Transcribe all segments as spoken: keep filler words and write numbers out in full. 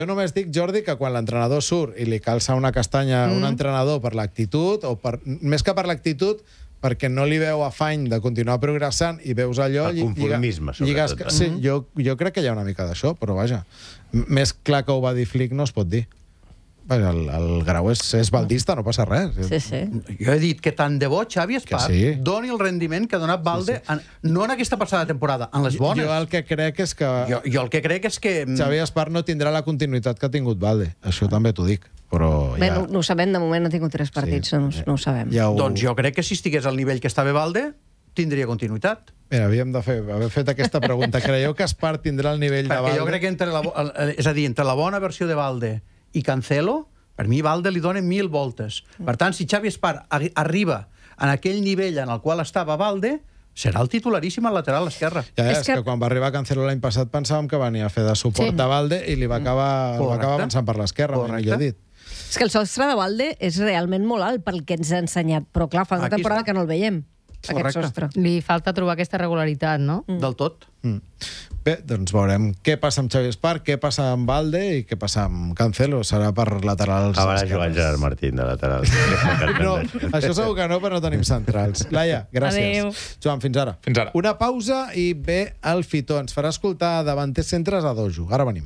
Jo només dic, Jordi, que quan l'entrenador surt i li calça una castanya a un entrenador per l'actitud, o per, més que per l'actitud, perquè no li veu afany de continuar progressant i veus allò... El conformisme, lligues, sobretot. sí, jo, jo crec que hi ha una mica d'això, però vaja, més clar que ho va dir Flick no es pot dir. Vaja, el, el Grau és, és baldista, no passa res. Sí, sí. Jo he dit que tant de bo Xavi Espart sí. doni el rendiment que ha donat Balde, sí, sí. En, no en aquesta passada temporada, en les bones. Jo el que crec és que... Jo, jo el que crec és que... Xavi Espart no tindrà la continuïtat que ha tingut Balde. Això també t'ho dic. Però Bé, ja... no, no ho sabem, de moment ha tingut tres partits, sí. no, no ho sabem. Ja ho... Doncs jo crec que si estigués al nivell que estava Balde, tindria continuïtat. Mira, havíem de fer, haver fet aquesta pregunta. Creieu que Espart tindrà el nivell Perquè de Balde? jo crec que entre la, és a dir, entre la bona versió de Balde i Cancelo, per mi Balde li dona mil voltes. Per tant, si Xavi Espart arriba en aquell nivell en el qual estava Balde, serà el titularíssim al lateral esquerre. Ja, és, És és que... que quan va arribar Cancelo l'any passat pensàvem que venia a fer de suport Sí. a Balde i li va acabar, va acabar avançant per l'esquerra, millor dit. És que el sostre de Balde és realment molt alt pel que ens ha ensenyat, però clar, fa una Aquí temporada està. que no el veiem, aquest Correcte. sostre. Li falta trobar aquesta regularitat, no? Mm. Del tot. Mm. Bé, doncs veurem què passa amb Xavi Espart, què passa amb Balde i què passa amb Cancelo. Serà per laterals Acabarà esquerres. jugant Gerard Martín de lateral. No, això segur que no, però no tenim centrals. Laia, gràcies. Adéu. Joan, fins ara. Fins ara. Una pausa i ve el Fitó. Ens farà escoltar davanters centres a Dojo. Ara venim.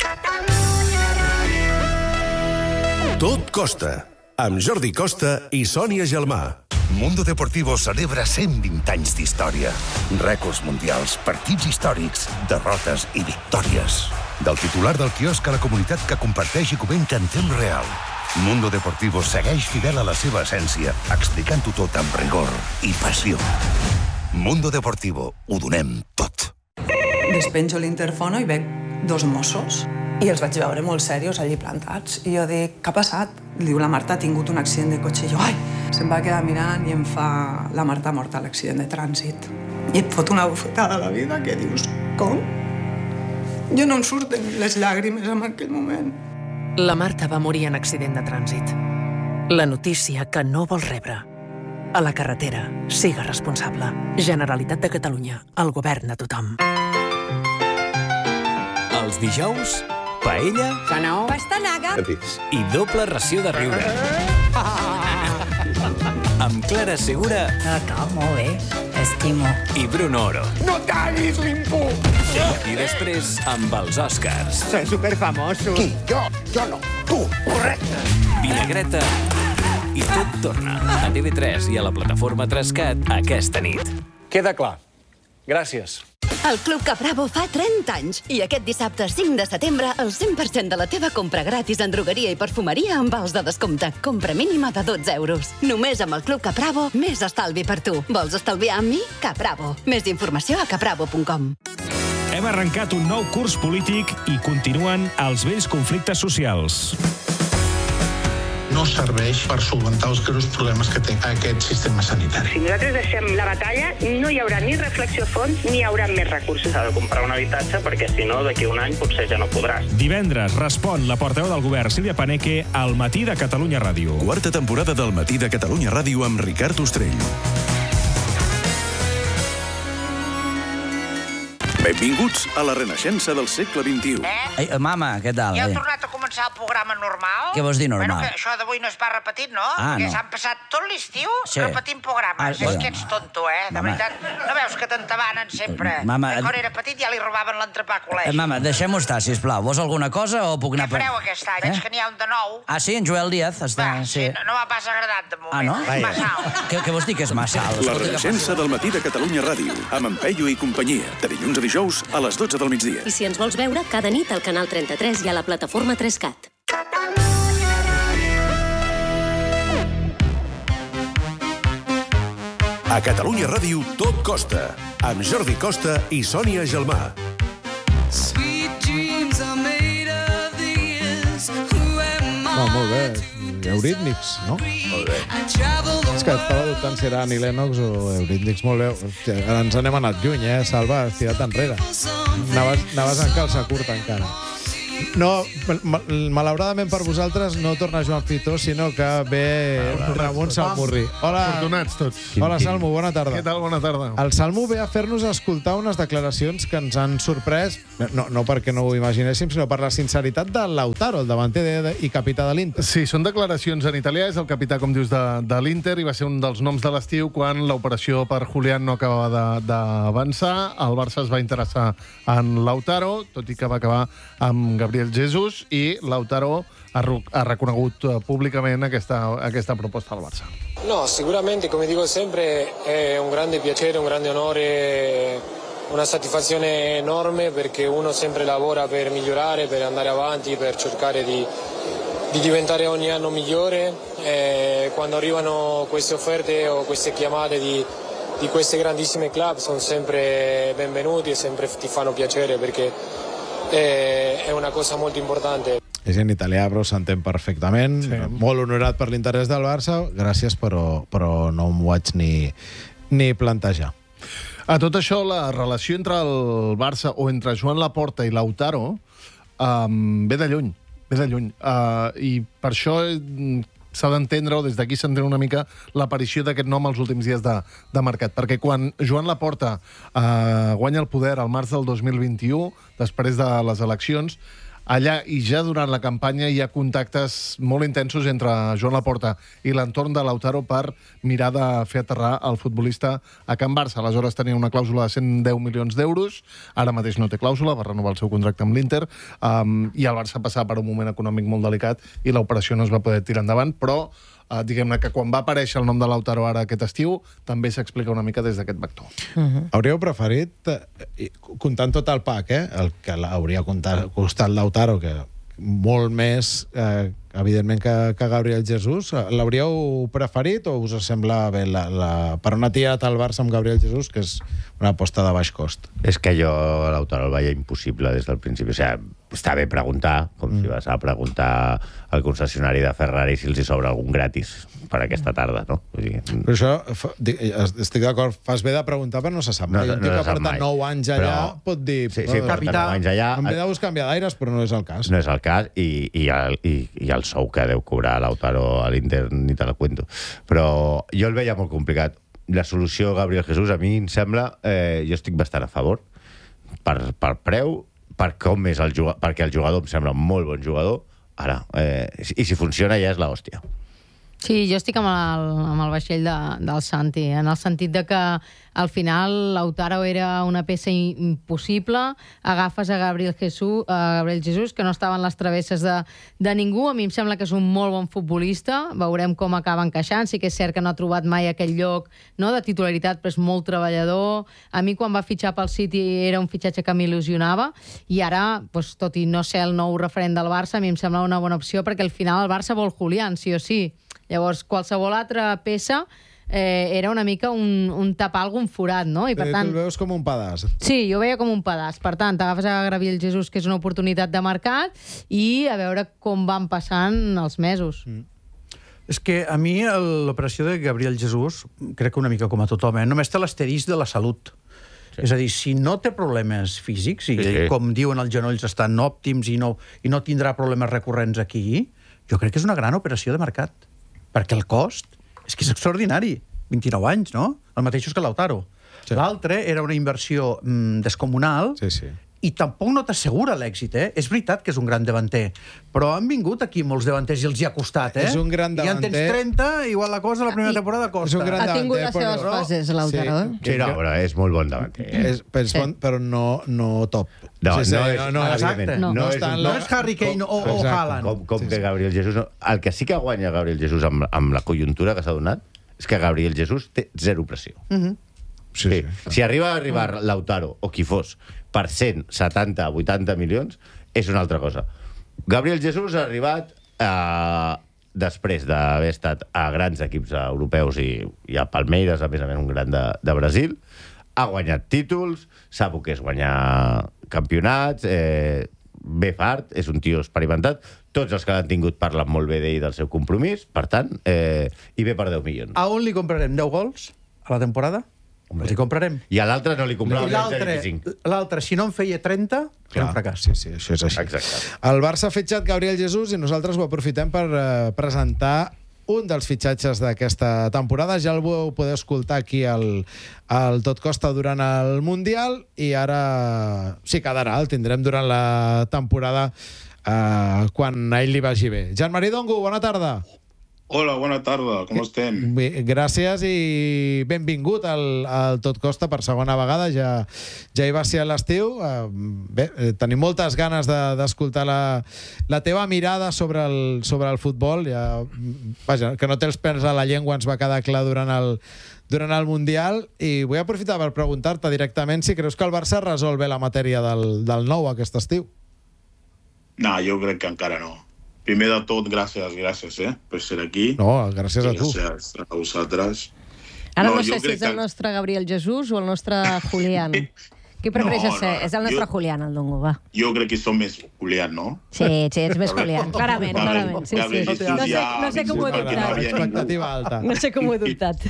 Tot costa, amb Jordi Costa i Sònia Gelmà. Mundo Deportivo celebra cent vint anys d'història. Rècords mundials, partits històrics, derrotes i victòries. Del titular del quiosc a la comunitat que comparteix i comenta en temps real. Mundo Deportivo segueix fidel a la seva essència, explicant-ho tot amb rigor i passió. Mundo Deportivo, ho donem tot. Despenjo l'interfono i veig dos Mossos i els vaig veure molt serios allí plantats. I jo dic, què ha passat? Diu, la Marta ha tingut un accident de cotxe. I jo, ai, se'm va quedar mirant i em fa, la Marta ha mort a l'accident de trànsit. I et fot una bufetada a la vida que dius, com? Jo no em surten les llàgrimes en aquell moment. La Marta va morir en accident de trànsit. La notícia que no vols rebre. A la carretera, siga responsable. Generalitat de Catalunya, el govern de tothom. Els dijous, paella pastanaga i doble ració de riure. Amb Clara Segura Acá, molt bé, estimo. i Bruno Oro. No tallis l'impuls! I després amb els Oscars. Soy superfamoso. Qui? Jo? Jo no. Tu. Correcte. Vinagreta i tot torna a T V tres i a la plataforma Trescat aquesta nit. Queda clar. Gràcies. El Club Capravo fa trenta anys i aquest dissabte cinc de setembre el cent per cent de la teva compra gratis en drogueria i perfumeria amb vals de descompte. Compra mínima de dotze euros. Només amb el Club Capravo, més estalvi per tu. Vols estalviar amb mi? Capravo. Més informació a capravo punt com. Hem arrencat un nou curs polític i continuen els vells conflictes socials. No serveix per solventar els greus problemes que té aquest sistema sanitari. Si nosaltres deixem la batalla, no hi haurà ni reflexió a fons ni hi haurà més recursos. S'ha de comprar un habitatge perquè, si no, d'aquí un any potser ja no podràs. Divendres respon la portaveu del govern, Sílvia Paneque, al Matí de Catalunya Ràdio. Quarta temporada del Matí de Catalunya Ràdio amb Ricard Ostrell. Benvinguts a la renaixença del segle vint-i-u. Eh? Ei, mama, què tal? Ja heu tornat a començar el programa normal? Què vols dir normal? Bueno, que això d'avui no es va repetit, no? Ah, Perquè no. s'han passat tot l'estiu Sí. repetint programes. Ah, és bueno. que ets tonto, eh? De Mama. veritat. No veus que t'entabanen sempre? Mama, Que quan era petit ja li robaven l'entrepà a Eh, col·legi. mama, deixem-ho estar, sisplau. Vols alguna cosa o puc anar... Què fareu aquest any? Eh? Veig que n'hi ha un de nou. Ah, sí, en Joel Díaz està... Va, sí, no, no m'ha pas agradat de moment. Ah, no? És massa alt. Què, què vols dir que és massa alt? La Escolta, que renaixença del Matí de Catalunya Ràdio, amb en Peyu i companyia, de dilluns a dijous a les dotze del migdia. I si ens vols veure, cada nit al canal trenta-tres i a la plataforma Trescat. A Catalunya Ràdio tot costa, amb Jordi Costa i Sònia Gelmà. No, molt bé. Eurídmics, no? Molt bé. És que estava dubtant si era Annie Lennox o Eurídmics. Molt bé. Hòstia, ara ens n'hem anat lluny, eh? Salva, has tirat enrere. Anaves, anaves en calça curta, encara. No, malauradament per vosaltres no torna Joan Fitó, sinó que ve Ramon Salmurri. Hola. Afortunats tots. Hola, Salmo, bona tarda. Què tal? Bona tarda. El Salmo ve a fer-nos escoltar unes declaracions que ens han sorprès, no, no perquè no ho imaginéssim, sinó per la sinceritat de Lautaro, el davanter de, i capità de l'Inter. Sí, són declaracions en italià, és el capità, com dius, de, de l'Inter, i va ser un dels noms de l'estiu quan l'operació per Julián no acabava d'avançar. El Barça es va interessar en Lautaro, tot i que va acabar amb Gabriel Jesús, i Lautaro ha, ha reconegut públicament aquesta, aquesta proposta al Barça. No, sicuramente, come dico sempre, è un grande piacere, un grande onore, una soddisfazione enorme, perché uno sempre lavora per migliorare, per andare avanti, per cercare di, di diventare ogni anno migliore. E quando arrivano queste offerte o queste chiamate di, di queste grandissime club sono sempre benvenuti e sempre ti fanno piacere, perché è una cosa molto importante. És en italià, però s'entén perfectament. Sí. Molt honorat per l'interès del Barça. Gràcies, però, però no m'ho vaig ni, ni plantejar. A tot això, la relació entre el Barça o entre Joan Laporta i Lautaro um, ve de lluny. Ve de lluny. Uh, I per això s'ha d'entendre, o des d'aquí s'entén una mica, l'aparició d'aquest nom als últims dies de, de mercat. Perquè quan Joan Laporta uh, guanya el poder al març del dos mil vint-i-u, després de les eleccions, allà i ja durant la campanya hi ha contactes molt intensos entre Joan Laporta i l'entorn de Lautaro per mirar de fer aterrar el futbolista a Can Barça. Aleshores tenia una clàusula de cent deu milions d'euros, ara mateix no té clàusula, va renovar el seu contracte amb l'Inter, um, i el Barça passava per un moment econòmic molt delicat i l'operació no es va poder tirar endavant, però Uh, diguem-ne que quan va aparèixer el nom de Lautaro ara aquest estiu, també s'explica una mica des d'aquest vector. Uh-huh. Hauríeu preferit, eh, comptant tot el pack, eh, el que hauria costat Lautaro, que molt més, eh, evidentment, que, que Gabriel Jesús, l'hauríeu preferit o us sembla bé la, la, per una tirada al Barça amb Gabriel Jesús, que és una aposta de baix cost? És que jo Lautaro el veia impossible des del principi. O sigui, està bé preguntar, com mm. si vas a preguntar al concessionari de Ferrari si els hi sobra algun gratis per aquesta tarda, no? O sigui, però això, estic d'acord, fas bé de preguntar, però no se sap. No, un tio no que porta nou anys allà però, pot dir... Sí, sí, porta nou anys allà... Em ve de buscar canviar d'aires, però no és el cas. No és el cas, i, i, el, i, i el sou que deu cobrar Lautaro a l'Inter ni te la cuento. Però jo el veia molt complicat. La solució Gabriel Jesús, a mi em sembla... Eh, jo estic bastant a favor, per, per preu, per com és el jugador, perquè el jugador em sembla un molt bon jugador. Ara, eh, i si funciona ja és l'hòstia. Sí, jo estic amb el, amb el vaixell de, del Santi, en el sentit de que al final Lautaro era una peça impossible, agafes a Gabriel Jesús, a Gabriel Jesús que no estava en les travesses de, de ningú. A mi em sembla que és un molt bon futbolista, veurem com acaba encaixant. Sí que és cert que no ha trobat mai aquell lloc, no, de titularitat, però és molt treballador. A mi quan va fitxar pel City era un fitxatge que m'il·lusionava, i ara, doncs, tot i no ser el nou referent del Barça, a mi em sembla una bona opció, perquè al final el Barça vol Julián, sí o sí. Llavors, qualsevol altra peça eh, era una mica un, un tapar algun forat, no? I per tant... Tu el veus com un pedaç. Sí, jo veia com un pedaç. Per tant, t'agafes a Gabriel Jesús, que és una oportunitat de mercat, i a veure com van passant els mesos. Mm. És que a mi l'operació de Gabriel Jesús, crec que una mica com a tothom, eh, només té l'asterisc de la salut. Sí. És a dir, si no té problemes físics, i sí. com diuen els genolls estan òptims i no, i no tindrà problemes recurrents aquí, jo crec que és una gran operació de mercat. Perquè el cost és que és extraordinari. vint-i-nou anys, no? El mateix que Lautaro. Sí. L'altre era una inversió mm, descomunal, sí, sí. i tampoc no t'assegura l'èxit, eh? És veritat que és un gran davanter, però han vingut aquí molts davanters i els hi ha costat, eh? És un gran davanter. I en tens trenta, igual la cosa la primera temporada costa. És un gran ha davanter, tingut les seves però... fases, Lautaro, sí. eh? Sí, no, però és molt bon davanter. Eh? És, però, sí. bon, però no, no top. No, sí, sí, no, és, no, no, exacte. No, no, és, no, no és Harry Kane o, o Haaland. Com, com sí, que sí. Gabriel Jesús... No, el que sí que guanya Gabriel Jesús amb, amb la conjuntura que s'ha donat és que Gabriel Jesús té zero pressió. Uh-huh. Sí, sí, sí. Si arriba a arribar Lautaro o qui fos per cent setanta vuitanta milions, és una altra cosa. Gabriel Jesús ha arribat eh, després d'haver estat a grans equips europeus i, i a Palmeiras, a més a més un gran de, de Brasil, ha guanyat títols, sap què és guanyar campionats, eh, ve fart, és un tio experimentat, tots els que l'han tingut parlen molt bé d'ell del seu compromís, per tant, eh, i ve per deu milions. A on li comprarem? deu gols a la temporada? Els hi comprarem. I a l'altre no li comprava I l'altre, l'altre, si no en feia trenta, era un fracàs. Sí, sí, això és així. Exacte. El Barça ha fitxat Gabriel Jesús i nosaltres ho aprofitem per eh, presentar un dels fitxatges d'aquesta temporada. Ja el vau poder escoltar aquí al, al Tot Costa durant el Mundial i ara sí quedarà, el tindrem durant la temporada eh, quan a ell li vagi bé. Jean-Marie Dongo, bona tarda. Hola, bona tarda, com estem? Bé, gràcies i benvingut al, al Tot Costa per segona vegada, ja, ja hi va ser a l'estiu. Bé, tenim moltes ganes d'escoltar de, la, la teva mirada sobre el, sobre el futbol. Ja, vaja, que no té els pèls a la llengua ens va quedar clar durant el, durant el Mundial i vull aprofitar per preguntar-te directament si creus que el Barça resol bé la matèria del, del nou aquest estiu. No, jo crec que encara no. Primer de tot, gràcies, gràcies, eh, per ser aquí. No, gràcies a tu. Gràcies a vosaltres. Ara no, no sé si és el nostre Gabriel Jesús o el nostre Julián. Qui prefereixes no, ser? no, És el nostre jo... Julián, el Dongo, va. Jo crec que som més Julián, no? Sí, sí, ets més Julián. Clarament, clarament. Sí, sí. No sé, no sé com ho he dubtat. Expectativa alta. No sé com ho he dubtat.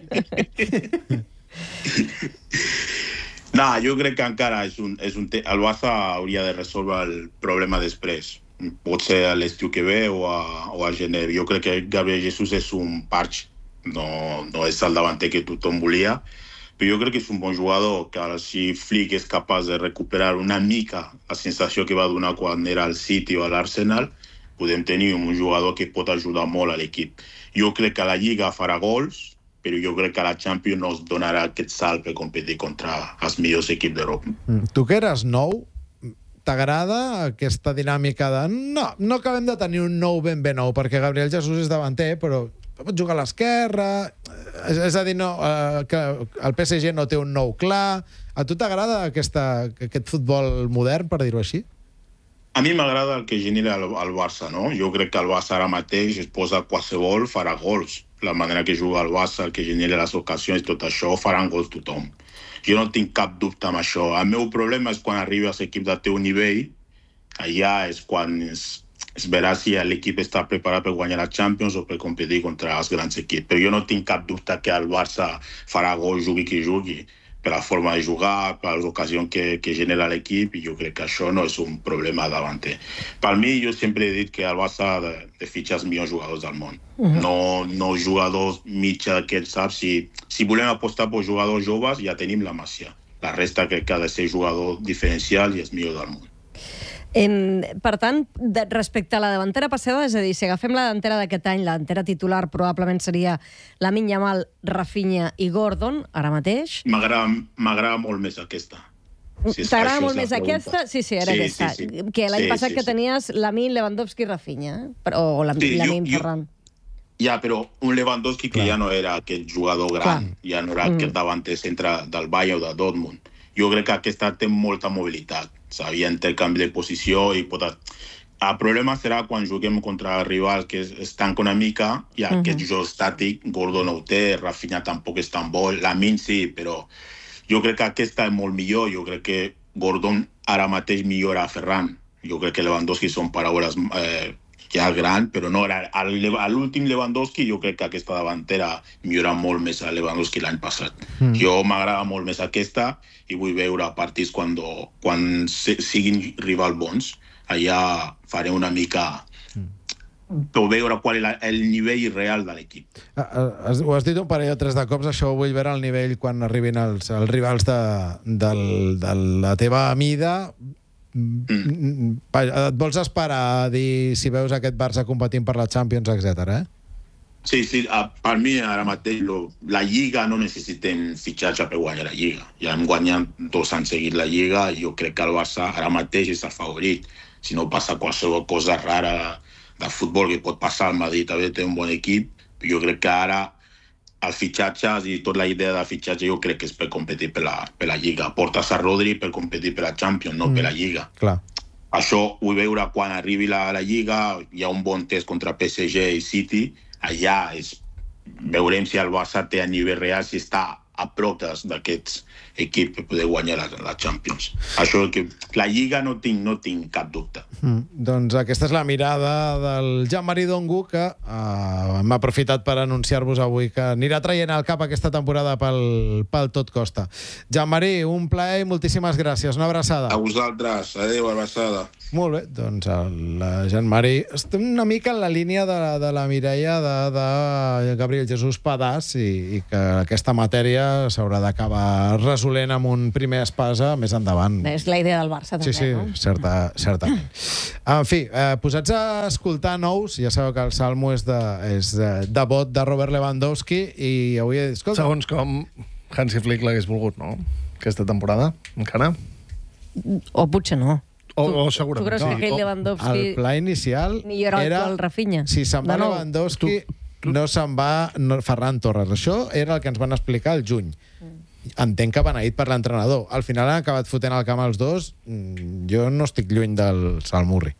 No, jo crec que encara és un, és un te... el Barça hauria de resoldre el problema després. Pot ser a l'estiu que ve o a, o a gener. Jo crec que Gabriel Jesús és un parx, no, no és el davanter que tothom volia, però jo crec que és un bon jugador, que ara si Flick és capaç de recuperar una mica la sensació que va donar quan era al City o a l'Arsenal, podem tenir un jugador que pot ajudar molt a l'equip. Jo crec que a la Lliga farà gols, però jo crec que a la Champions no es donarà aquest salt per competir contra els millors equips d'Europa. Tu que eres nou, t'agrada aquesta dinàmica de no, no acabem de tenir un nou ben ben nou, perquè Gabriel Jesús és davanter, però pot jugar a l'esquerra, és, és a dir, no, eh, que el P S G no té un nou clar. A tu t'agrada aquesta, aquest futbol modern, per dir-ho així? A mi m'agrada el que genera el, el Barça, no? Jo crec que el Barça ara mateix es posa qualsevol, farà gols. La manera que juga el Barça, el que genera les ocasions, tot això, faran gols tothom. Jo no tinc cap dubte amb això. El meu problema és quan arriba a l'equip del teu nivell, allà és quan es, es verà si l'equip està preparat per guanyar la Champions o per competir contra els grans equips. Però jo no tinc cap dubte que el Barça farà gol, jugui qui jugui, per la forma de jugar, per les ocasions que, que genera l'equip, i jo crec que això no és un problema davanter. Per mi, jo sempre he dit que el Barça ha de, de fitxar els millors jugadors del món. Uh-huh. No, no jugadors mitja que saps. Si, si volem apostar per jugadors joves, ja tenim la Masia. La resta crec que ha de ser jugador diferencial i és millor del món. En, per tant, de, respecte a la davantera passada, és a dir, si agafem la davantera d'aquest any, la davantera titular probablement seria Lamine Yamal, Rafinha i Gordon, ara mateix. M'agrada molt més aquesta. Si T'agrada molt més aquesta? Sí, sí, era sí, aquesta. Sí, sí. Que l'any sí, passat sí, que sí. tenies Lamine, Lewandowski i Rafinha, eh? o Lamine, sí, Lamine jo, Ferran. Ja, però un Lewandowski que Clar. ja no era aquest jugador gran, Clar. ja no era mm. aquest davanter centre del Bayern o de Dortmund. Jo crec que aquesta té molta mobilitat. Sabia intercanvi de posició i pot... El problema serà quan juguem contra el rival que es, es tanca una mica i uh-huh. aquest joc estàtic, Gordon no ho té, Rafinha tampoc és tan bo, Lamine sí, però jo crec que aquesta és molt millor. Jo crec que Gordon ara mateix millora a Ferran. Jo crec que Lewandowski són paraules eh, ja gran, però no, a l'últim Lewandowski jo crec que aquesta davantera millora molt més a Lewandowski l'any passat. Mm. Jo m'agrada molt més aquesta i vull veure partits quan, quan siguin rival bons. Allà faré una mica per veure qual és el nivell real de l'equip. Ho has dit un parell o tres de cops, això ho vull veure al nivell quan arribin els, els rivals de, de, de la teva mida. Mm. Et vols esperar a dir si veus aquest Barça competint per la Champions, etcètera, eh? Sí, sí, per mi ara mateix lo, la Lliga no necessitem fitxatge per guanyar la Lliga. Ja hem guanyat dos anys seguit la Lliga i jo crec que el Barça ara mateix és el favorit. Si no passa qualsevol cosa rara de futbol que pot passar, el Madrid també té un bon equip, jo crec que ara els fitxatges i tota la idea de fitxatge jo crec que és per competir per la, per la Lliga. Portes a Rodri per competir per la Champions, no mm. per la Lliga. Clar. Això vull veure quan arribi la, la Lliga, hi ha un bon test contra P S G i City, allà és, veurem si el Barça té a nivell real, si està a prop d'aquests equip per poder guanyar la, la Champions. Això que la Lliga no tinc, no tinc cap dubte. Mm, doncs aquesta és la mirada del Jean-Marie Dongu, que uh, m'ha aprofitat per anunciar-vos avui que anirà traient al cap aquesta temporada pel, pel Tot Costa. Jean-Marie, un plaer i moltíssimes gràcies. Una abraçada. A vosaltres. Adéu, abraçada. Molt bé, doncs el Jean-Marie... Estem una mica en la línia de, de la Mireia de, de Gabriel Jesús Padàs i, i que aquesta matèria s'haurà d'acabar resolent amb un primer espasa més endavant. És la idea del Barça, també, sí, sí, no? certa, certament. En fi, eh, posats a escoltar nous, ja sabeu que el Salmo és de, és de, de vot de Robert Lewandowski i avui he dit, escolta... Segons com Hansi Flick l'hagués volgut, no? Aquesta temporada, encara? O potser no. O, o segurament. Tu creus que aquell Lewandowski... El pla inicial millor era... el Rafinha. Si se'n va Lewandowski, no se'n va no, Ferran Torres. Això era el que ens van explicar el juny. Entenc que beneït per l'entrenador. Al final han acabat fotent al camp els dos. Jo no estic lluny del Salmurri.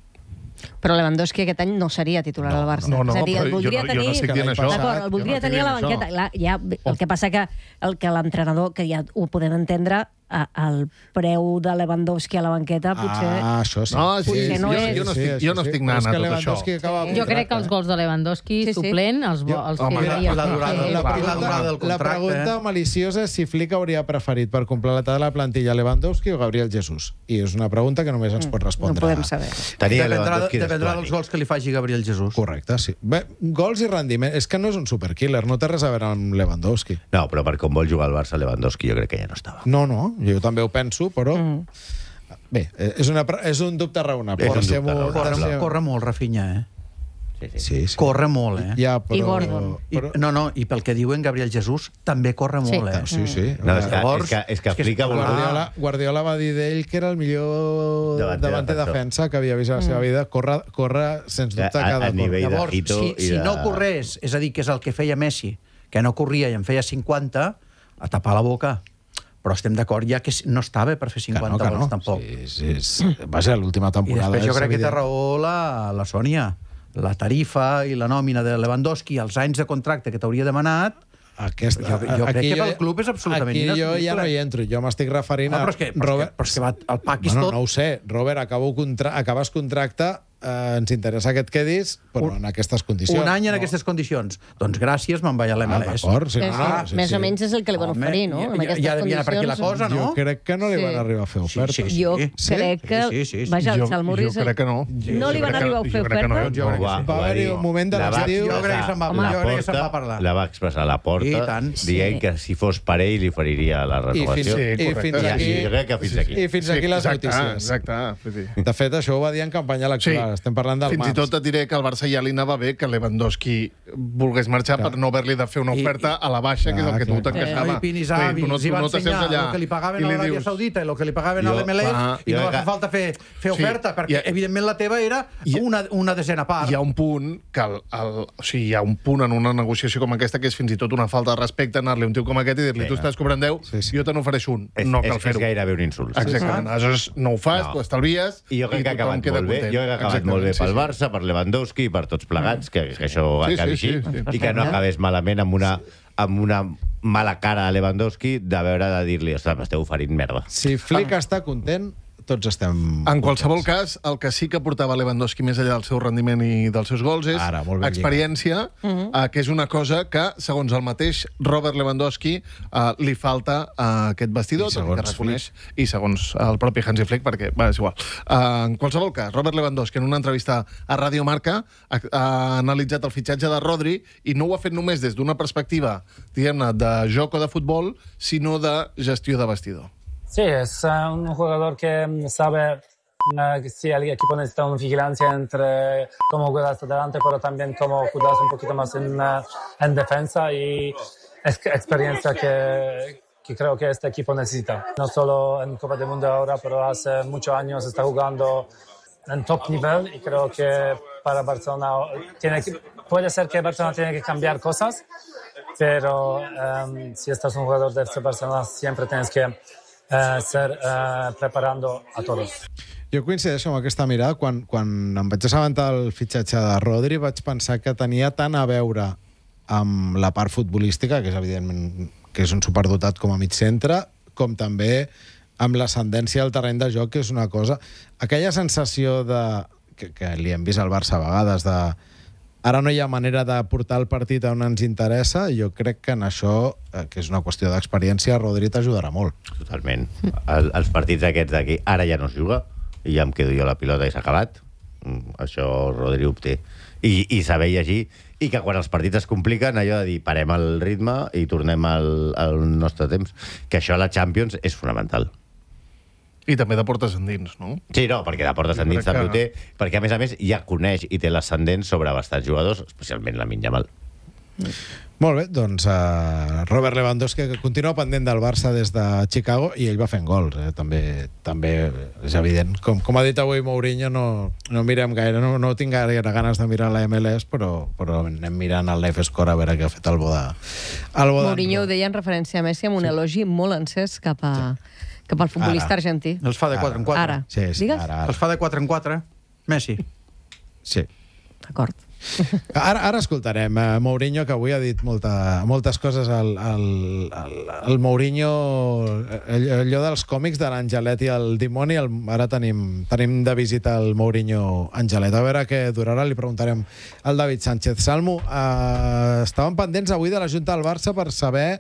Però Lewandowski aquest any no seria titular al Barça. No, no, és a dir, el però voldria jo no- jo tenir... no estic dient això. D'acord, el voldria Jo no estic tenir a la dient banqueta. això. La, ja, el que passa que el que l'entrenador, que ja ho podem entendre, a, el preu de Lewandowski a la banqueta potser... Ah, això sí. No, sí, Potser sí, no jo, és. jo no estic, Sí, jo no sí, estic sí. anant Però és a que tot Lewandowski això. acaba Jo crec que els gols de Lewandowski Sí, sí. suplent els, Jo- els Home, firmaria. la durada- Sí. La la pregunta, durada del la contracte, pregunta eh? maliciosa és si Flick hauria preferit per completar la plantilla Lewandowski o Gabriel Jesús. I és una pregunta que només ens pot respondre. No podem saber. Tenia Dependrà, Lewandowski dependrà d'estuari. dels gols que li faci Gabriel Jesús. Correcte, sí. Bé, gols i rendiment. És que no és un superkiller, no té res a veure amb Lewandowski. No, però per com vol jugar al Barça, Lewandowski jo crec que ja no estava. No, no, jo també ho penso, però... Mm. Bé, és, una, pre- és un dubte raonable. És un dubte Deixem-ho- raonable. Corre, deixem- corre molt, Rafinha, eh? Sí, sí. Sí, sí. Corre molt, eh? Ja, però... I Gordon. I, Però... no, no, i pel que diuen Gabriel Jesús, també corre Sí. molt, eh? Sí, sí. No, és que, Llavors, és que, és que és que Flick ha volgut... Guardiola, Guardiola va dir d'ell que era el millor Davanter davanter defensor. defensa que havia vist a la seva vida. Corre, corre sens dubte, A- a cada nivell cop. de Llavors, Hito si, i si de- no corrés, és a dir, que és el que feia Messi, que no corria i en feia cinquanta, a tapar la boca. Però estem d'acord ja que no estava per fer Que no, cinquanta que gols, no. tampoc. Sí, sí, sí. Va ser l'última I temporada. després jo és crec que té evident. raó la, la Sònia. La tarifa i la nòmina de Lewandowski, els anys de contracte que t'hauria demanat, Aquesta, jo, jo crec aquí que pel club és absolutament aquí jo ja inassumible. no hi entro, jo m'estic referint Ah, a però és que, però Robert... és que, però és que va, el pack és bueno, tot... no ho sé, Robert, acabo contra... acabes contracte, eh, ens interessa que et quedis, però Un- en aquestes condicions. Un any en no. aquestes condicions. Doncs gràcies, me'n vaig a l'M Ah, L S. d'acord, sí, És, no, no, sí, més sí. o menys és el que li van Home, oferir, no? ja- En ja- aquestes ja devia anar per aquí la condicions. cosa, no? Jo crec que no li Sí. van arribar a fer oferta. Sí, sí, Jo Sí? crec que... Sí, sí, sí. Vaja, el Jo- Salmurri... jo crec que no. No li van arribar a fer Jo crec que no, oferta? jo crec que Va- sí. Va va haver-hi dir- un moment de la va l'estiu... Jo crec que se'n va- expressar jo crec que se'n Laporta, va parlar. La va expressar a la I porta, tant. dient Sí. que si fos per ell li oferiria la I fins, renovació. Sí, i correcte. fins I, aquí... I jo crec que fins aquí. I fins aquí les exacte, notícies. Exacte, vull dir. De fet, això ho va dir en campanya electoral. Estem parlant del Fins i març. tot et diré que al Barça ja li anava bé que Lewandowski volgués marxar Clar. per no haver-li de fer una I- oferta a la baixa, que és el que clar, tu clar. t'encaixava. No, i Pinis Vull dir, Avi, tu no- els tu hi va no t'asseus ensenyar allà el que li pagaven i a li l'Aràbia dius- Saudita i el que li pagaven a Jo- l'M L S clar, i no jo va que- fer falta fer, fer Sí, oferta, perquè hi ha- evidentment la teva era Hi ha- una, una desena part. Hi ha un punt que el, el, o sigui, hi ha un punt en una negociació com aquesta que és fins i tot una falta de respecte anar-li a un tio com aquest i dir-li Sí, tu no. estàs cobrant deu, Sí, sí. jo te n'ofereixo un. És, no és, cal és fer-ho. gairebé un insult. Exactament. Aleshores no ho fas, No. t'ho estalvies I jo crec que ha tothom acabat queda molt bé. content. Jo crec que ha acabat Exactament, molt bé sí, pel sí. Barça, per Lewandowski i per tots plegats, que, que això Sí, acabi sí, així, sí, sí. i que no acabés malament amb una, amb una mala cara a Lewandowski de veure de dir-li, ostres, m'esteu oferint merda. Si Flick està content, tots estem... En qualsevol cas, el que sí que portava Lewandowski més enllà del seu rendiment i dels seus gols és Ara, molt ben experiència, eh, que és una cosa que, segons el mateix Robert Lewandowski, eh, li falta a aquest vestidor, I tot i que segons reconeix, i segons el propi Hansi Flick, perquè, va, és igual. Eh, en qualsevol cas, Robert Lewandowski, en una entrevista a Radio Marca, ha, ha analitzat el fitxatge de Rodri i no ho ha fet només des d'una perspectiva, diguem-ne, de joc o de futbol, sinó de gestió de vestidor. Sí, es uh, un jugador que mm, sabe uh, que sí, el equipo necesita una vigilancia entre cómo jugar hasta adelante, pero también cómo cuidarse un poquito más en, uh, en defensa y es que- experiencia que, que creo que este equipo necesita. No solo en Copa del Mundo ahora, pero hace muchos años está jugando en top nivel y creo que para Barcelona tiene que, puede ser que Barcelona tiene que cambiar cosas, pero um, si estás un jugador de F C Barcelona siempre tienes que uh, ser uh, preparando a todos. Jo coincideixo amb aquesta mirada. Quan, quan em vaig assabentar del fitxatge de Rodri vaig pensar que tenia tant a veure amb la part futbolística, que és evidentment que és un superdotat com a mig centre, com també amb l'ascendència al terreny de joc, que és una cosa... Aquella sensació de... que, que li hem vist al Barça a vegades, de... Ara no hi ha manera de portar el partit on ens interessa, i jo crec que en això, que és una qüestió d'experiència, Rodri t'ajudarà molt. Totalment. El, els partits aquests d'aquí, ara ja no es juga, i ja em quedo jo la pilota i s'ha acabat. Això Rodri ho té. I, i saber llegir, i que quan els partits es compliquen, allò de dir, parem el ritme i tornem al, al nostre temps. Que això a la Champions és fonamental. I també de portes endins, no? Sí, no, perquè de portes endins també ho té, perquè a més a més ja coneix i té l'ascendent sobre bastants jugadors, especialment Lamine Yamal. Molt bé, doncs uh, Robert Lewandowski, que continua pendent del Barça des de Chicago, i ell va fent gols, eh? també, també és evident. Com, com ha dit avui Mourinho, no, no mirem gaire, no, no tinc gaire ganes de mirar la M L S, però, però anem mirant el Life Score a veure què ha fet el Bodà. Mourinho ho deia en referència a Messi amb un sí. elogi molt encès cap a... Sí. cap al futbolista ara. argentí. Els fa de quatre en quatre. Ara. Sí, sí, Digues? ara, ara. Els fa de quatre en quatre. Messi. Sí. D'acord. Ara, ara escoltarem uh, Mourinho, que avui ha dit molta, moltes coses al, al, al, al Mourinho, allò dels còmics de l'Angelet i el dimoni. El, ara tenim, tenim de visita el Mourinho Angelet. A veure què durarà, li preguntarem al David Sánchez. Salmo, uh, estàvem pendents avui de la Junta del Barça per saber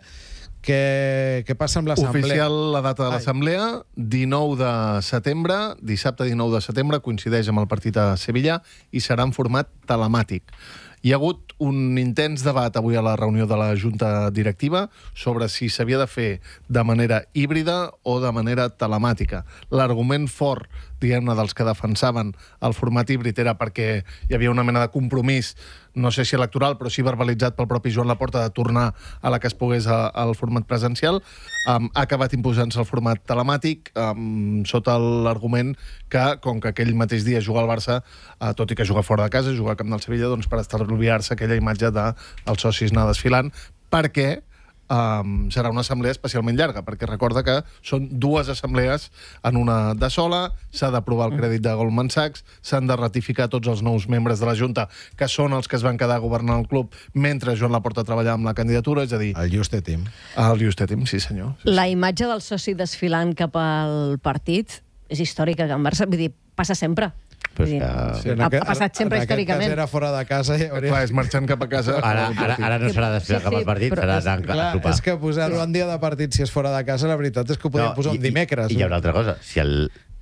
Què, què passa amb l'assemblea? Oficial la data de l'assemblea, dinou de setembre, dissabte dinou de setembre, coincideix amb el partit a Sevilla i serà en format telemàtic. Hi ha hagut un intens debat avui a la reunió de la Junta Directiva sobre si s'havia de fer de manera híbrida o de manera telemàtica. L'argument fort, diguem-ne, dels que defensaven el format híbrid era perquè hi havia una mena de compromís, no sé si electoral, però sí verbalitzat pel propi Joan Laporta, de tornar a la que es pogués a, al format presencial. Um, ha acabat imposant-se el format telemàtic, um, sota l'argument que, com que aquell mateix dia juga al Barça, uh, tot i que juga fora de casa, juga al camp del Sevilla, doncs per estalviar-se aquella imatge dels socis anar desfilant, perquè Um, serà una assemblea especialment llarga, perquè recorda que són dues assemblees en una de sola, s'ha d'aprovar el crèdit de Goldman Sachs, s'han de ratificar tots els nous membres de la Junta, que són els que es van quedar governant el club mentre Joan Laporta treballava amb la candidatura, és a dir... El Juste Team. El Juste Team, sí senyor. Sí, la imatge del soci desfilant cap al partit és històrica, que en Barça, vull dir, passa sempre. Pues que... sí, ha, ha passat sempre en històricament. En aquest cas era fora de casa. I hauria... Clar, és marxant cap a casa. Ara, ara, ara no serà desfilar sí, cap al partit, però... serà anar Clar, a sopar. És que posar-ho en dia de partit, si és fora de casa, la veritat és que ho podíem no, posar un dimecres. I hi ha una altra cosa. Si el...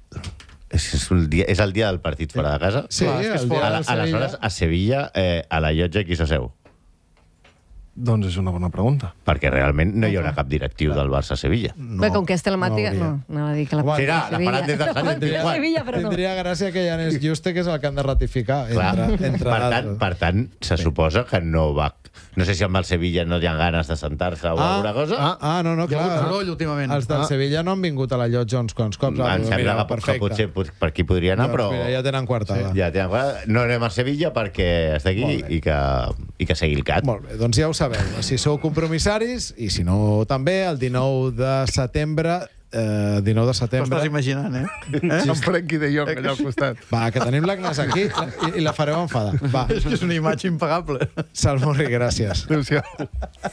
És, un dia, és el dia del partit fora de casa? Sí, clar, és que és fora a, a, aleshores, a Sevilla, eh, a la llotja, qui s'asseu? Doncs és una bona pregunta. Perquè realment no hi haurà cap directiu del Barça a Sevilla. No, Bé, com que és telemàtica, no, no, no a dir que la Home, serà, la faran des del Sant Tindria, Sevilla, però no. Tindria gràcia que ja n'és Juste, que és el que han de ratificar. Clar, entre, entre per, tant, per tant, se sí. suposa que no va... No sé si amb el Sevilla no hi ha ganes de sentar-se o ah, alguna cosa. Ah, ah no, no, clar. Hi ha hagut soroll últimament. Els del ah. Sevilla no han vingut a la llotja uns quants cops. Em sembla mira, que, que potser per aquí podria anar, doncs, però... Mira, ja tenen quartada. Sí. Ja tenen quartada. No anem a Sevilla perquè està aquí i que, i que segui el cat. Molt bé, doncs ja ho sabeu. Si sou compromissaris, i si no també, el dinou de setembre... Eh, dinou de setembre... T'ho estàs imaginant, eh? eh? En Frenkie de Jong allà al costat. Va, que tenim l'Agnès aquí i, i la fareu enfadar. Va. És que és una imatge impagable. Salmurri, gràcies. Adéu-siau.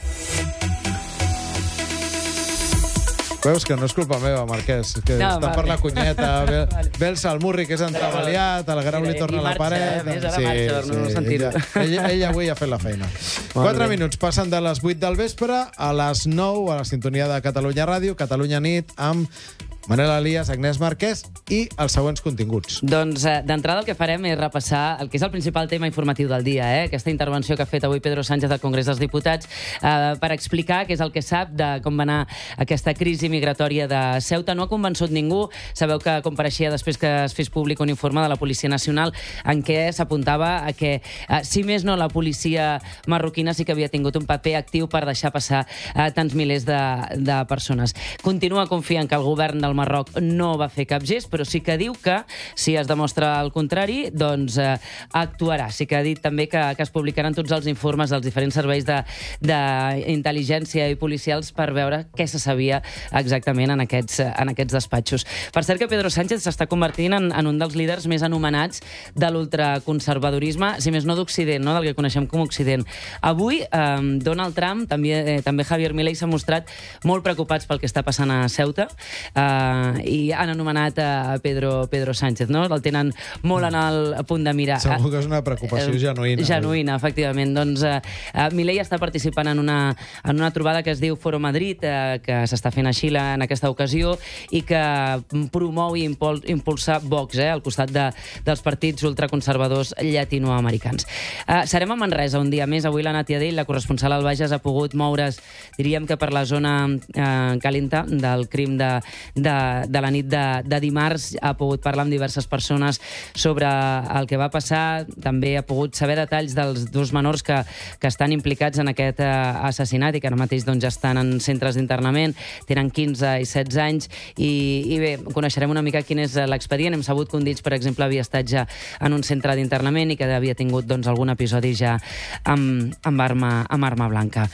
Veus que no és culpa meva, Marquès, que No, està va per bé. la cunyeta, ve, ve el Salmurri, que és entravaliat, el Grau li Mira, torna i a la marxa, paret... a més, ara marxa per no sentir-ho. ella, ella, ella avui ha fet la feina. Quatre minuts passen de les vuit del vespre a les nou, a la sintonia de Catalunya Ràdio, Catalunya Nit, amb Manel Elias, Agnès Marquès i els següents continguts. Doncs eh, d'entrada el que farem és repassar el que és el principal tema informatiu del dia, eh? Aquesta intervenció que ha fet avui Pedro Sánchez al Congrés dels Diputats eh, per explicar què és el que sap de com va anar aquesta crisi migratòria de Ceuta. No ha convençut ningú. Sabeu que compareixia després que es fes públic un informe de la Policia Nacional en què s'apuntava a que, eh, si més no, la policia marroquina sí que havia tingut un paper actiu per deixar passar eh, tants milers de, de persones. Continua confiant que el govern del el Marroc no va fer cap gest, però sí que diu que, si es demostra el contrari, doncs eh, actuarà. Sí que ha dit també que, que es publicaran tots els informes dels diferents serveis d'intel·ligència i policials per veure què se sabia exactament en aquests, en aquests despatxos. Per cert que Pedro Sánchez s'està convertint en, en un dels líders més anomenats de l'ultraconservadorisme, si més no d'Occident, no? Del que coneixem com Occident. Avui, eh, Donald Trump, també, eh, també Javier Milei s'ha mostrat molt preocupats pel que està passant a Ceuta eh, i han anomenat a Pedro, Pedro Sánchez, no? El tenen molt en el punt de mirar. Segur que és una preocupació eh, genuïna. Genuïna, efectivament. Doncs eh, Milei està participant en una, en una trobada que es diu Foro Madrid, eh, que s'està fent a Xile en aquesta ocasió i que promou i impul impulsa Vox, eh, al costat de, dels partits ultraconservadors llatinoamericans. Eh, serem a Manresa un dia més. Avui la Nàtia Dell, la corresponsal al Bages, ha pogut moure's, diríem que per la zona eh, calenta del crim de, de, de la nit de, de dimarts. Ha pogut parlar amb diverses persones sobre el que va passar. També ha pogut saber detalls dels dos menors que, que estan implicats en aquest eh, assassinat i que ara mateix doncs, ja estan en centres d'internament. Tenen quinze i setze anys i, i bé, coneixerem una mica quin és l'expedient. Hem sabut que un d'ells, per exemple, havia estat ja en un centre d'internament i que havia tingut doncs, algun episodi ja amb, amb, arma, amb arma blanca.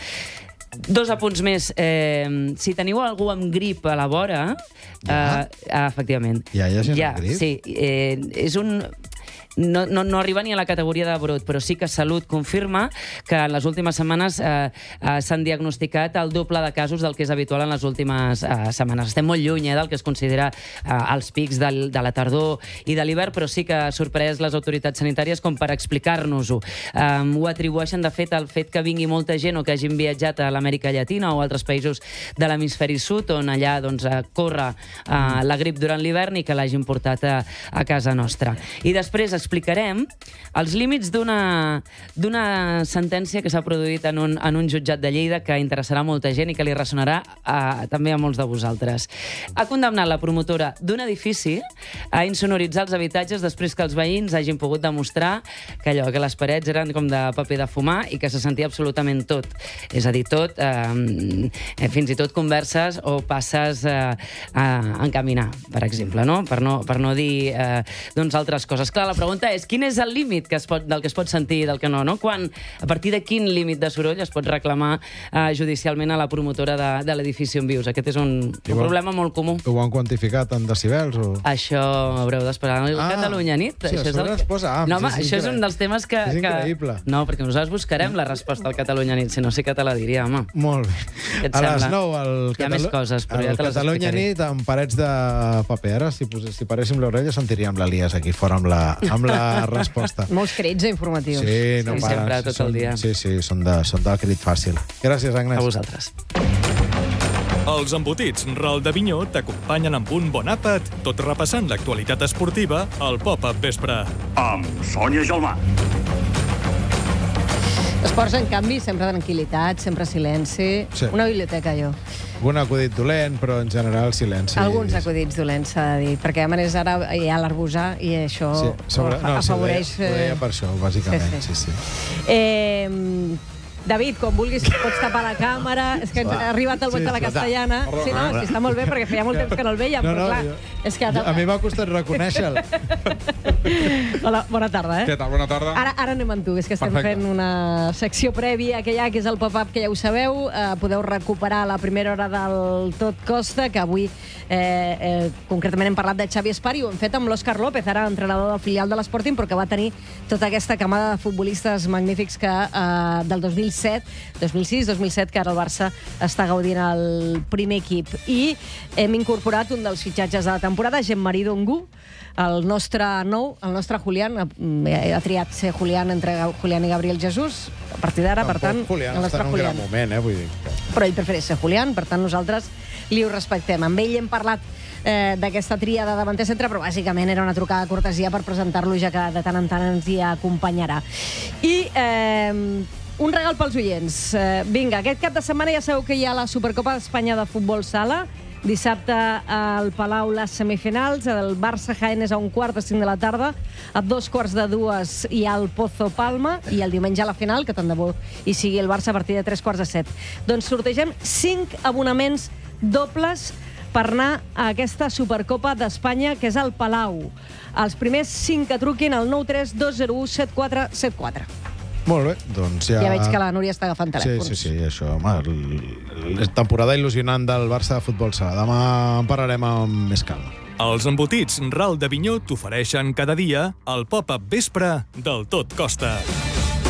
Dos apunts més. Eh, si teniu algú amb grip a la vora... Ja? Eh, efectivament. Ja hi ha gent ja, amb grip? Sí. Eh, és un... No, no, no arriba ni a la categoria de brot, però sí que Salut confirma que en les últimes setmanes eh, eh, s'han diagnosticat el doble de casos del que és habitual en les últimes eh, setmanes. Estem molt lluny eh, del que es considera eh, els pics del, de la tardor i de l'hivern, però sí que ha sorprès les autoritats sanitàries com per explicar-nos-ho. Eh, ho atribueixen, de fet, al fet que vingui molta gent o que hagin viatjat a l'Amèrica Llatina o altres països de l'hemisferi sud, on allà doncs, corre eh, la grip durant l'hivern i que l'hagin portat a, a casa nostra. I després explicarem els límits d'una d'una sentència que s'ha produït en un, en un jutjat de Lleida que interessarà molta gent i que li ressonarà a, també a molts de vosaltres. Ha condemnat la promotora d'un edifici a insonoritzar els habitatges després que els veïns hagin pogut demostrar que allò, que les parets eren com de paper de fumar i que se sentia absolutament tot. És a dir, tot, eh, fins i tot converses o passes eh, a encaminar, per exemple, no? Per no, per no dir eh, doncs altres coses. Clar, la pregunta és quin és el límit que es pot, del que es pot sentir i del que no, no? Quan, a partir de quin límit de soroll es pot reclamar eh, judicialment a la promotora de, de l'edifici on vius? Aquest és un, un problema molt comú. Ho han quantificat en decibels? O... Això haureu d'esperar. Ah, Catalunya nit. Sí, això és el que... posa, ah, no, home, és això és un dels temes que... És increïble. Que... No, perquè nosaltres buscarem la resposta al Catalunya nit, si no sí que te la diria, home. Molt bé. Què et a sembla? les nou, el Hi ha Catalu... més coses, però ja te les Catalunya explicaré. nit amb parets de paper. Ara, si, pos... si paréssim l'orella, sentiríem l'Elias aquí fora amb la, amb la resposta. Molts crits informatius. Sí, no sí, paren. sempre, tot són, el dia. Sí, sí, són, de, són del crit fàcil. Gràcies, Agnès. A vosaltres. Els embotits Ral de Vinyó t'acompanyen amb un bon àpat, tot repassant l'actualitat esportiva al Pop-Up Vespre. Amb Sònia Gelmà. Esports, en canvi, sempre tranquil·litat, sempre silenci. Sí. Una biblioteca, jo. Un acudit dolent, però en general silenci. Alguns acudits dolents, s'ha de dir, perquè a més ara hi ha l'arbusar i això Sí, sobre... no, afavoreix... Sí, ho deia, ho deia per això, bàsicament. Sí, sí. sí. Eh, David, quan vulguis pots tapar la càmera. És que ens ha arribat el vot Sí, de la sí. castellana. Sí, no, sí, està molt bé, perquè feia molt temps que no el vèiem, No, però no, clar, jo- és que... A mi m'ha costat reconèixer-lo. Hola, bona tarda, eh? Què tal? Bona tarda. Ara, ara anem amb tu, és que estem Perfecte. fent una secció prèvia que hi ha, que és el pop-up, que ja ho sabeu. Eh, podeu recuperar la primera hora del Tot Costa, que avui eh, eh, concretament hem parlat de Xavi Espari, ho hem fet amb l'Òscar López, ara entrenador del filial de l'Sporting, però que va tenir tota aquesta camada de futbolistes magnífics que eh, del dos mil set, dos mil sis, dos mil set, que ara el Barça està gaudint el primer equip. I hem incorporat un dels fitxatges de la temporada, Jean-Marie Dongu, el nostre nou, el nostre Julián, ha, ha triat ser Julián entre Julián i Gabriel Jesús, a partir d'ara, per tant, Julián el està nostre en un gran Julián. moment, eh? Vull dir que... Però ell prefereix ser Julián, per tant, nosaltres li ho respectem. Amb ell hem parlat eh, d'aquesta tria de davanter centre, però bàsicament era una trucada de cortesia per presentar-lo, ja que de tant en tant ens hi acompanyarà. I eh, un regal pels oients. Eh, vinga, aquest cap de setmana ja sabeu que hi ha la Supercopa d'Espanya de Futbol Sala. Dissabte al Palau les semifinals, el Barça-Jaén és a un quart de cinc de la tarda, a dos quarts de dues hi ha el Pozo Palma, i el diumenge a la final, que tant de bo hi sigui el Barça a partir de tres quarts de set. Doncs sortegem cinc abonaments dobles per anar a aquesta Supercopa d'Espanya, que és al Palau. Els primers cinc que truquin al nou tres dos zero u set quatre set quatre. Molt bé, doncs ja... Ja veig que la Núria està agafant telèfons. Sí, sí, sí, això, home, la temporada il·lusionant del Barça de futbol sala. Demà en parlarem amb més calma. Els embotits Ral d'Avinyó t'ofereixen cada dia el pop-up vespre del Tot Costa.